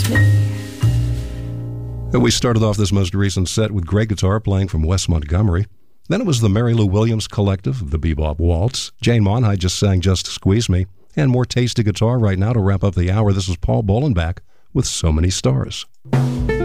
We started off this most recent set with great guitar playing from Wes Montgomery. Then it was the Mary Lou Williams Collective, the Bebop Waltz. Jane Monheit just sang Just Squeeze Me. And more tasty guitar right now to wrap up the hour. This is Paul Bolenbach with So Many Stars.